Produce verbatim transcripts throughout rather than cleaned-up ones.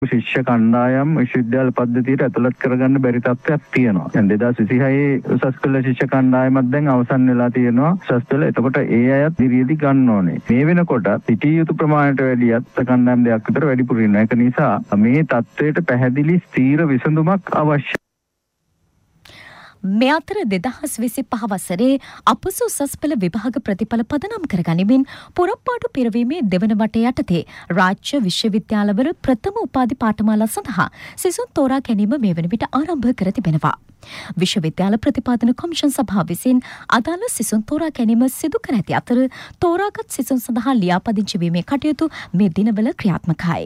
ශිෂ්‍ය කණ්ඩායම් විශ්වවිද්‍යාල පද්ධතියට ඇතුළත් කරගන්න බැරි තත්ත්වයක් තියෙනවා. දැන් දෙදාස් විසිහය උසස් පෙළ ශිෂ්‍ය කණ්ඩායමක් දැන් අවසන් වෙලා තියෙනවා උසස් පෙළ. එතකොට ඒ අයත් දිරියදී ගන්න ඕනේ. මේ වෙනකොට සිටිය යුතු ප්‍රමාණයට වැඩියත් කණ්ඩායම් දෙකක් විතර වැඩිපුර ඉන්නවා. ඒක නිසා මේ තත්ත්වයට පැහැදිලි ස්ථීර විසඳුමක් අවශ්‍යයි. මේ අතර දෙදහස් විසිපහ වසරේ අපසු උසස් පෙළ විභාග ප්‍රතිඵල පදනම් කරගනිමින් පුරප්පාඩු පිරවීමේ දෙවන වටේ යටතේ රාජ්‍ය විශ්වවිද්‍යාලවල ප්‍රථම උපාධි පාඨමාලා සඳහා සිසුන් තෝරා ගැනීම මේ වන විට ආරම්භ කර තිබෙනවා. විශ්වවිද්‍යාල ප්‍රතිපාදන කොමිෂන් සභාව විසින් අදාළ සිසුන් තෝරා ගැනීම සිදු කර ඇති අතර තෝරාගත් සිසුන් සඳහා ලියාපදිංචි වීමේ කටයුතු මේ දිනවල ක්‍රියාත්මකයි.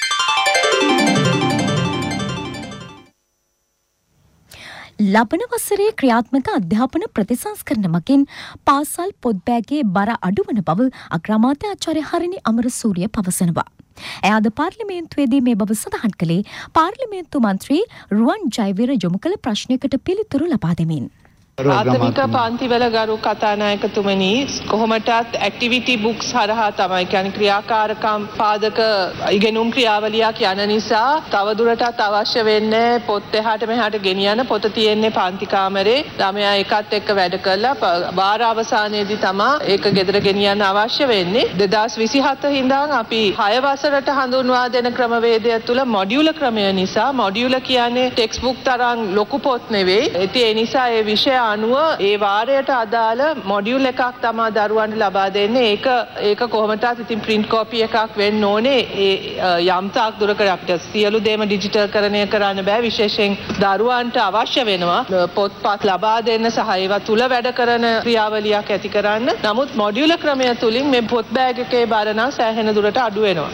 ලබන වසරේ ක්‍රියාත්මක අධ්‍යාපන ප්‍රතිසංස්කරණ මගින් පාසල් පොත්බෑගේ බර අඩුවන බව අග්‍රාමාත්‍ය ආචාර්ය හරිනි අමරසූරිය පවසනවා. එය අද පාර්ලිමේන්තුවේදී මේ බව සඳහන් කළේ පාර්ලිමේන්තු මන්ත්‍රී රුවන් ජයවීර යොමු කළ ප්‍රශ්නයකට පිළිතුරු ලබා දෙමින්. ආත්මික පාන්තිවල ගරු කතානායකතුමනි කොහොමටත් ඇක්ටිවිටි බුක්ස් හරහා තමයි කියන්නේ ක්‍රියාකාරකම් පාදක ඉගෙනුම් ක්‍රියාවලියක් යන නිසා තවදුරටත් අවශ්‍ය වෙන්නේ පොත් එහාට මෙහාට ගෙනියන පොත තියෙන්නේ පාන්ති කාමරේ ළමයා එකත් එක්ක වැඩ කරලා වාර අවසානයේදී තමයි ඒක ගෙදර ගෙනියන්න අවශ්‍ය වෙන්නේ. දෙදාස් විසිහත ඉඳන් අපි හය වසරට හඳුන්වා දෙන ක්‍රමවේදය තුළ මොඩියුල ක්‍රමය නිසා මොඩියුල කියන්නේ ටෙක්ස්ට් බුක් තරම් ලොකු පොත් නෙවෙයි. ඉතින් ඒ නිසා ඒ විෂය අනුව ඒ වාරයට අදාළ මොඩියුල් එකක් තමයි දරුවන්ට ලබා දෙන්නේ. ඒක ඒක කොහොමදත් ඉතින් print copy එකක් වෙන්න ඕනේ. ඒ යම් තාක් දුරකට අපිට සියලු දේම ඩිජිටල් කරණය කරන්න බෑ. විශේෂයෙන් දරුවන්ට අවශ්‍ය වෙනවා පොත්පත් ලබා දෙන්න සහ ඒවා තුල වැඩ කරන ක්‍රියාවලියක් ඇති කරන්න. නමුත් මොඩියුල ක්‍රමය තුලින් මේ පොත් බෑග් එකේ බර නම් සෑහෙන දුරට අඩු වෙනවා.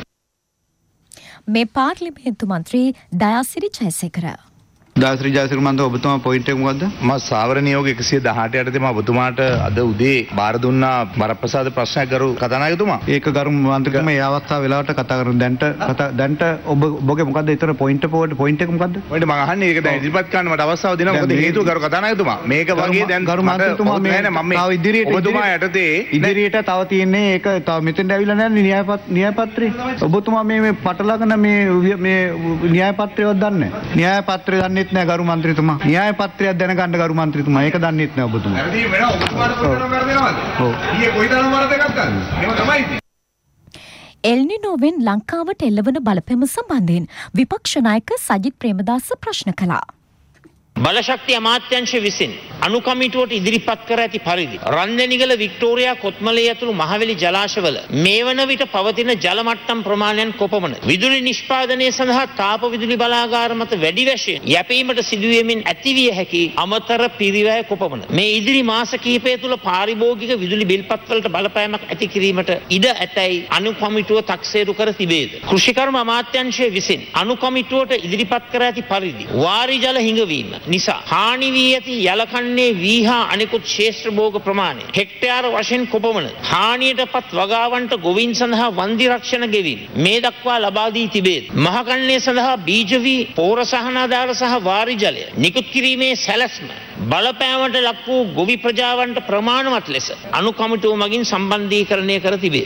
මේ පාර්ලිමේන්තු මන්ත්‍රී දයාසිරි ජයසේකර දාස්රි ජයසිරි මන්ද ඔබතුමා පොයින්ට් එක මොකද්ද? මම සාවර නියෝග එකසිය දහඅට යටතේ මම ඔබතුමාට අද උදේ බාර දුන්නා බරප්‍රසාද ප්‍රශ්නයක් කරු කතානායකතුමා. ඒක ගරු මන්ත්‍රීතුමා මේ අවස්ථාව වෙලාවට කතා කරන දැන්ට කතා දැන්ට ඔබ ඔබගේ මොකද්ද ඊතර පොයින්ට් එක පොයින්ට් එක මොකද්ද? පොයින්ට් මම අහන්නේ ඒක දැන් ඉදිරිපත් කරන්න මට අවස්ථාව දෙනවා. මොකද හේතුව ගරු කතානායකතුමා. මේක වගේ දැන් ගරු මන්ත්‍රීතුමා මේ මම තව ඉදිරියට ඔබතුමා යටතේ ඉදිරියට තව තියෙන්නේ ඒක තව මෙතෙන්ට ඇවිල්ලා නැහැ න්‍යායපත් න්‍යායපත්‍රය. ඔබතුමා මේ මේ පටලගෙන මේ මේ න්‍යායපත්‍රයවත් දන්නේ නැහැ. න්‍යායපත්‍රය දන්නෙත් නැහැ ගරු මන්ත්‍රීතුමා. න්‍යාය පත්‍රයක් දැනගන්න ගරු මන්ත්‍රීතුමා. ඒක දන්නෙත් නෑ ඔබතුමා. හරි වෙනවා ඔබතුමාට ප්‍රශ්න කරගෙනවද? ඔව්. ඊයේ කොයිතරම් වරදක් ගන්නද? එහෙම තමයි. එල්නිනෝවෙන් ලංකාවට එල්ලවන බලපෑම සම්බන්ධයෙන් විපක්ෂ නායක සජිත් ප්‍රේමදාස ප්‍රශ්න කළා. බලශක්ති අමාත්‍යංශ විසින් අනුකමිටුවට ඉදිරිපත් කර ඇති පරිදි රන්දැනිගල වික්ටෝරියා කොත්මලේ ඇතුළු මහවැලි ජලාශවල මේ වන විට පවතින ජල මට්ටම් ප්‍රමාණයන් කොපමණ විදුලි නිෂ්පාදනය සඳහා තාප විදුලි බලාගාර මත වැඩි වශයෙන් යැපීමට සිදුවීමෙන් ඇතිවිය හැකි අමතර පිරිවැය කොපමණ මේ ඉදිරි මාස කිහිපය තුළ පාරිභෝගික විදුලි බිල්පත්වලට බලපෑමක් ඇති කිරීමට ඉඩ ඇතැයි අනුකමිටුව තක්සේරු කර තිබේද? කෘෂිකර්ම අමාත්‍යංශය විසින් අනුකමිටුවට ඉදිරිපත් කර ඇති පරිදි වාරි ජල හිඟවීම නිසා හානි වී ඇති යලකන්නේ වී හා අනෙකුත් ශේෂ්ත්‍ර භෝග ප්‍රමාණය හෙක්ටයාර වශයෙන් කොපමණ හානියටපත් වගාවන්ට ගොවීන් සඳහා වන්දි රක්ෂණ ගෙවීම මේ දක්වා ලබා දී තිබේද? මහකන්නේ සඳහා බීජ වී පෝර සහනාධාර සහ වාරි ජලය නිකුත් කිරීමේ සැලැස්ම බලපෑමට ලක් වූ ගොවි ප්‍රජාවන්ට ප්‍රමාණවත් ලෙස අනුකමිටුව මගින් සම්බන්ධීකරණය කර තිබේ.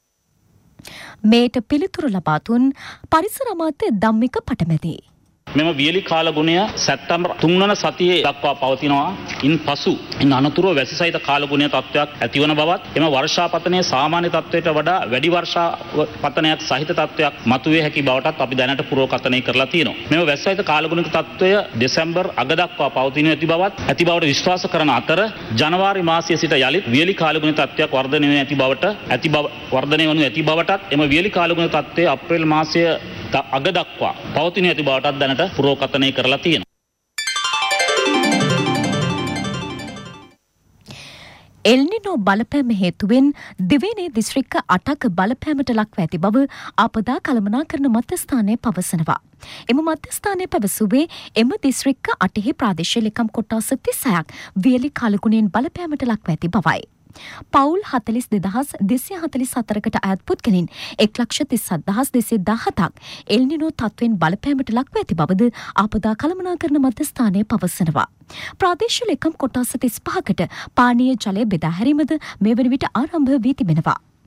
මේට පිළිතුරු ලබා දුන් පරිසර අමාත්‍ය ධම්මික පටමැති. මෙම වියලි කාලගුණය සැප්තැම්බර් තුන් වන සතියේ දක්වා පවතිනවා. ඉන් පසු ඉන් අනතුරුව වැසි සහිත කාලගුණය තත්ත්වයක් ඇතිවන බවත් එම වර්ෂාපතනයේ සාමාන්‍ය තත්ත්වයට වඩා වැඩි වර්ෂාපතනයක් සහිත තත්ත්වයක් මතුවේ හැකි බවටත් අපි දැනට පුරෝකථනය කරලා තියෙනවා. මෙම වැසි සහිත කාලගුණික තත්ත්වය දෙසැම්බර් අග දක්වා පවතින ඇති බවත් ඇති බවට විශ්වාස කරන අතර ජනවාරි මාසයේ සිට යලිත් වියලි කාලගුණ තත්ත්වයක් වර්ධනය වන ඇති බවට ඇති බව වර්ධනය වනු ඇති බවටත් එම වියලි කාලගුණ තත්ත්වය අප්‍රේල් මාසයේ අග දක්වා පවතින ඇති බවටත් දැනට පුරෝකථනය කරලා තියෙනවා. එල්නිනෝ බලපෑම හේතුවෙන් දිවයිනේ දිස්ත්‍රික්ක අටක බලපෑමට ලක්ව ඇති බව ආපදා කළමනාකරණ මධ්‍යස්ථානය පවසනවා. එම මධ්‍යස්ථානය පැවසුවේ එම දිස්ත්‍රික්ක අටෙහි ප්‍රාදේශීය ලේකම් කොට්ටාස තිස්හයක් වියලි කාලගුණයෙන් බලපෑමට ලක්ව ඇති බවයි. පවුල් හතලිස් දෙදහස් දෙසිය හතලිස් හතරකට අයත් පුද්ගලින් එක් ලක්ෂ තිස් හදහස් දෙසිය දහහතක් එල්නිනෝ තත්ත්වෙන් බලපෑමට ලක්ව ඇති බවද ආපදා කළමනාකරණ මධ්‍යස්ථානය පවසනවා. ප්‍රාදේශීය ලේකම් කොට්ටාස තිස් පහකට පානීය ජලය බෙදා හැරීමද මේ වන විට ආරම්භ වී තිබෙනවා.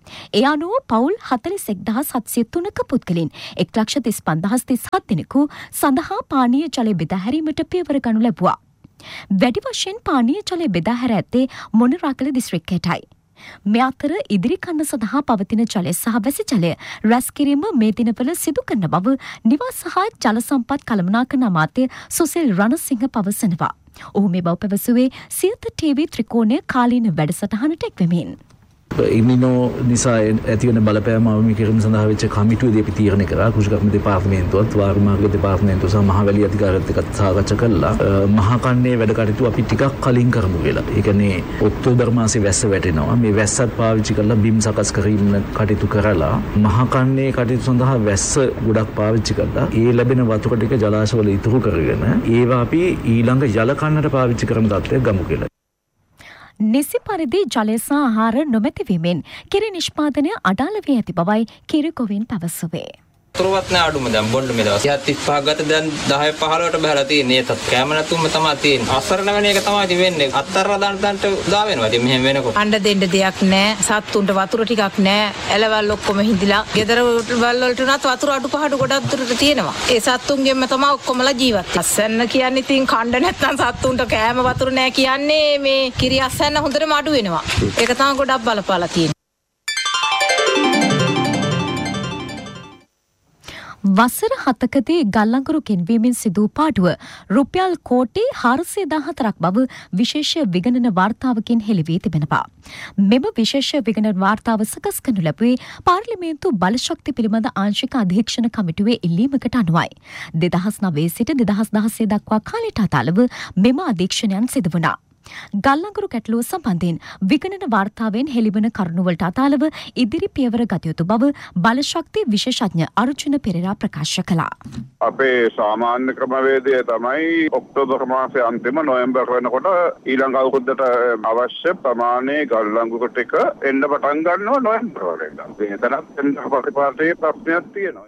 ඒ අනුව පවුල් හතළිස් එක් දහස් හත්සිය තුනක පුද්ගලයන් එක් ලක්ෂ තිස් පන්දහස් තිස් හත් දෙනෙකු සඳහා පානීය ජලය බෙදා හැරීමට පියවර ගනු ලැබුවා. වැඩි වශයෙන් පානීය ජලය බෙදා හැර ඇත්තේ මොනරාගල දිස්ත්‍රික්කයටයි. මේ අතර ඉදිරි කන්න සඳහා පවතින ජලය සහ වැසි ජලය රැස් කිරීම මේ දිනවල සිදු කරන බව නිවාස සහ ජල සම්පත් කළමනාකරන අමාත්‍ය සුසිල් රණසිංහ පවසනවා. ඔහු මේ බව පැවසුවේ සියත ටීවී ත්‍රිකෝණය කාලීන වැඩසටහනට එක්වෙමින්. ඉමිනෝ නිසා ඇතිවන බලපෑම අවමි කිරීම සඳහා වෙච්ච කමිටුවේදී අපි තීරණය කරා කෘෂිකර්ම දෙපාර්තමේන්තුවත් වාරිමාර්ග දෙපාර්තමේන්තුව සහ මහවැලි අධිකාරියත් එක්ක සාකච්ඡා කළා. මහා කන්නේ වැඩ කටයුතු අපි ටිකක් කලින් කරමු කියලා. ඒ කියන්නේ ඔක්තෝබර් මාසේ වැස්ස වැටෙනවා. මේ වැස්සත් පාවිච්චි කරලා බිම් සකස් කිරීම කටයුතු කරලා මහා කන්නේ කටයුතු සඳහා වැස්ස ගොඩක් පාවිච්චි කරලා ඒ ලැබෙන වතුර ටික ජලාශවල ඉතුරු කරගෙන ඒවා අපි ඊළඟ ජල කන්නට පාවිච්චි කරන තත්ත්වයට ගමු කියලා. නිසි පරිදි ජලය සහ ආහාර නොමැතිවීමෙන් කිරි නිෂ්පාදනය අඩාල වී ඇති බවයි කිරිකොවින් පැවසුවේ. වතුරවත් නෑ අඩුම දැන් බොන්න මේ දවස් තිස් පහ ගත දැන් දහය පහළොවට බහලා තියෙන්නේ ඒත් කැම නැතුම තමයි තියෙන්නේ අසරණ වෙන එක තමයි ඉතින් වෙන්නේ අත්තරලා දාන්න දාන්නට උදා වෙනවා ඉතින් මෙහෙම වෙනකොට අඬ දෙන්න දෙයක් නෑ සත්තුන්ට වතුර ටිකක් නෑ එළවල් ඔක්කොම හිඳිලා ගෙදර වල වලට උනත් වතුර අඩු පහඩු ගොඩක් දුරට තියෙනවා ඒ සත්තුන්ගෙන්ම තමයි ඔක්කොමලා ජීවත් අස්සන්න කියන්නේ ඉතින් කණ්ඩ නැත්නම් සත්තුන්ට කෑම වතුර නෑ කියන්නේ මේ කිරි අස්සන්න හොඳටම අඩු වෙනවා ඒක තමයි ගොඩක් බලපාලා තියෙන්නේ. වසර හතකදී ගල්ලංගුරු ගෙන්වීමෙන් සිදූ පාඩුව රුපියල් කෝටි හාරසිය දහහතරක් බව විශේෂ විගණන වාර්තාවකින් හෙළි වී තිබෙනවා. මෙම විශේෂ විගණන වාර්තාව සකස් කරනු ලැබුවේ පාර්ලිමේන්තු බලශක්ති පිළිබඳ ආංශික අධීක්ෂණ කමිටුවේ ඉල්ලීමකට අනුවයි. දෙදහස් නවය සිට දෙදහස් දහසේ දක්වා කාලයට අදාළව මෙම අධීක්ෂණයන් සිදු වුණා. ගල්ලංගුරු ගැටලුව සම්බන්ධයෙන් විගණන වාර්තාවෙන් හෙළිවන කරුණුවලට අදාළව ඉදිරි පියවර ගත යුතු බව බලශක්ති විශේෂඥ අර්ජුන පෙරේරා ප්‍රකාශ කළා. අපේ සාමාන්‍ය ක්‍රමවේදය තමයි ඔක්තෝබර් මාසයේ අන්තිම නොවැම්බර් වෙනකොට ඊළඟ අවුරුද්දට අවශ්‍ය ප්‍රමාණයේ ගල්ලංගුරු ටික එන්න පටන් ගන්නවා නොවැම්බර් වලට. එතනත් එන්න ප්‍රතිපාර්තයේ ප්‍රශ්නයක් තියෙනවා.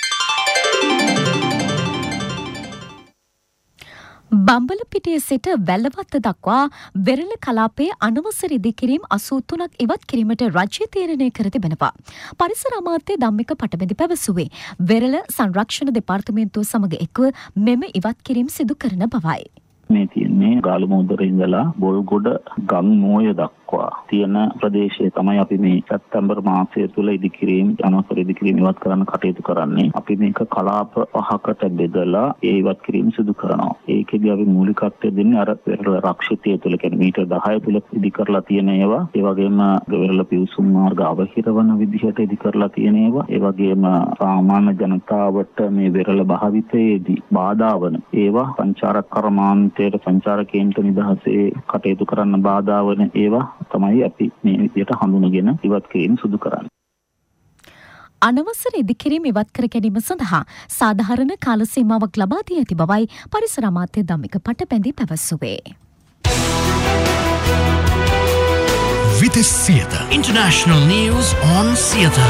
බම්බලපිටිය සිට වැල්ලවත්ත දක්වා වෙරළ කලාපයේ අනවසර ඉදිකිරීම් අසූ තුනක් ඉවත් කිරීමට රජය තීරණය කර තිබෙනවා. පරිසර අමාත්‍ය ධම්මික පටමැදි පැවසුවේ වෙරළ සංරක්ෂණ දෙපාර්තමේන්තුව සමග එක්ව මෙම ඉවත් කිරීම් සිදු කරන බවයි. මේ තියෙන්නේ ගාලමුද්දර ඉඳලා බොල්ගොඩ ගම් මෝය දක්වා තියෙන ප්‍රදේශයේ තමයි අපි මේ සැප්තැම්බර් මාසය තුල ඉදිකිරීම අනවසර ඉදිකිරීම ඉවත් කරන්න කටයුතු කරන්නේ. අපි මේක කලාප පහකට බෙදලා ඒ ඉවත් කිරීම සිදු කරනවා. ඒකෙදී අපි මූලිකත්වය දෙන්නේ අර වෙරළ රක්ෂිතය තුල කියන්නේ මීටර් දහය තුල ඉදි කරලා තියෙන ඒවා. ඒ වගේම වෙරළ පිවිසුම් මාර්ග අවහිරවන විදිහට ඉදි කරලා තියෙන ඒවා. ඒ වගේම සාමාන්‍ය ජනතාවට මේ වෙරළ භාවිතයේදී බාධා වන ඒවා සංචාරක කර්මාන්ත සංචාරකයන්ට නිදහසේ කටයුතු කරන්න බාධා වන ඒවා තමයි අපි මේ විදිහට හඳුනගෙන ඉවත් කිරීම සිදු කරන්නේ. අනවසර ඉදිකිරීම ඉවත් කර ගැනීම සඳහා සාධාරණ කාල සීමාවක් ලබා දී ඇති බවයි පරිසර අමාත්‍ය ධම්මික පටබැඳි පැවසුවේ. Vitis Theatre International News on Theatre.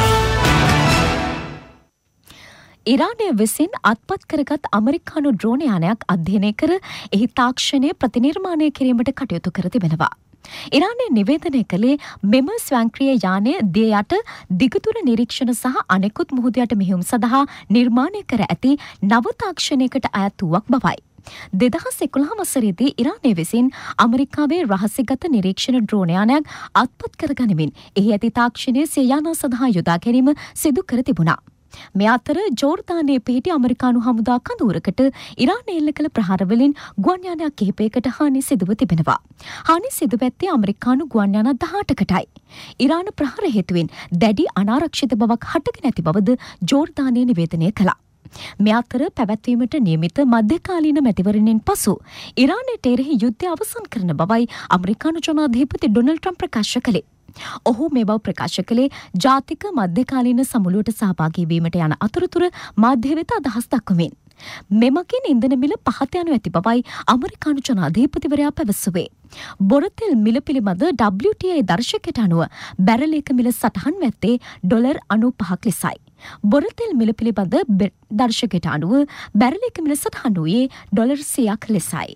ඉරානය විසින් අත්පත් කරගත් අමරිකානු ඩ්‍රෝන යානයක් අධ්‍යයනය කර එහි තාක්ෂණය ප්‍රතිනිර්මාණය කිරීමට කටයුතු කර තිබෙනවා. ඉරානය නිවේදනය කළේ මෙම ස්වයංක්‍රීය යානය දිය යට දිගදුර නිරීක්ෂණ සහ අනෙකුත් මුහුද යට මෙහෙයුම් සඳහා නිර්මාණය කර ඇති නව තාක්ෂණයකට අයත් වූවක් බවයි. දෙදහස් එකොළහ වසරේදී ඉරානය විසින් ඇමරිකාවේ රහසිගත නිරීක්ෂණ ඩ්‍රෝන යානයක් අත්පත් කර ගනිමින් එහි ඇති තාක්ෂණය සිය යානා සඳහා යොදා ගැනීම සිදු කර තිබුණා. මේ අතර ජෝර්දානයේ පිහිටි ඇමරිකානු හමුදා කඳවුරකට ඉරානය එල්ල කළ ප්‍රහාරවලින් ගුවන් යානයක් කිහිපයකට හානි සිදුව තිබෙනවා. හානි සිදුව ඇත්තේ ඇමරිකානු ගුවන් යාන දහඅටකටයි. ඉරාන ප්‍රහාර හේතුවෙන් දැඩි අනාරක්ෂිත බවක් හටගෙන ඇති බවද ජෝර්දානය නිවේදනය කළා. මේ අතර පැවැත්වීමට නියමිත මධ්‍යකාලීන මැතිවරණයෙන් පසු ඉරානයට එරෙහි යුද්ධය අවසන් කරන බවයි ඇමරිකානු ජනාධිපති ඩොනල්ඩ් ට්‍රම්ප් ප්‍රකාශ කළේ. ඔහු මේ බව ප්‍රකාශ කළේ ජාතික මධ්‍යකාලීන සමුළුවට සහභාගී වීමට යන අතරතුර මාධ්‍ය වෙත අදහස් දක්වමින්. මෙමකින් ඉන්ධන මිල පහත යනු ඇති බවයි ඇමරිකානු ජනාධිපතිවරයා පැවසුවේ. බොරතෙල් මිල පිළිබඳ ඩබ්ලිව් ටී ආයි දර්ශකයට අනුව බැරලයක මිල සටහන් වැත්තේ ඩොලර් අනූපහක් ලෙසයි. බොරතෙල් මිල පිළිබඳ දර්ශකයට අනුව බැරලයක මිල සටහන් වූයේ ඩොලර් සියයක් ලෙසයි.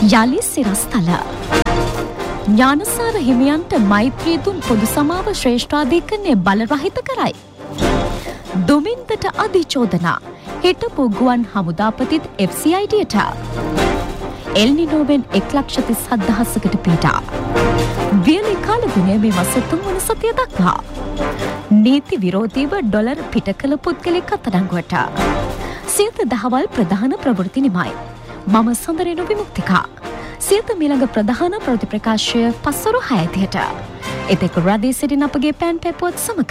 යලි සිරස්තල ඥානසාර හිමියන්ට මෛත්‍රී දුන් පොදු සමාව ශ්‍රේෂ්ඨාධිකරණය බලරහිත කරයි. දුමින්දට අධිචෝදනා හිටපු ගුවන් හමුදාපතිත් එෆ් සී අයි ඩීට එල්නිනෝවෙන් එක් ලක්ෂ තිස් හත්දහසකට පීඩා. වියලි කාලගුණය මේ මාස තුන්වන සතිය දක්වා නීති විරෝධීව ඩොලර් පිට කළ පුද්ගලෙක් අත්අඩංගුවට. සියත දහවල් ප්‍රධාන ප්‍රවෘත්ති නිමයි. මම සඳරේනු විමුක්තිකා. සියත මීළඟ ප්‍රධාන ප්‍රවෘත්ති ප්‍රකාශය පස්වරු හය දිහට. එතෙක් රැඳී සිටින අපගේ පෑන් පෙපුවත් සමග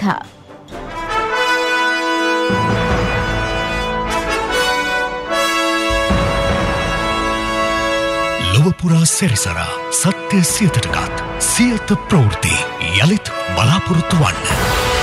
ලොවපුරා සැරිසරා සත්‍ය සියතටගත් සියත ප්‍රවෘත්ති යළිත් බලාපොරොත්තු වන්න.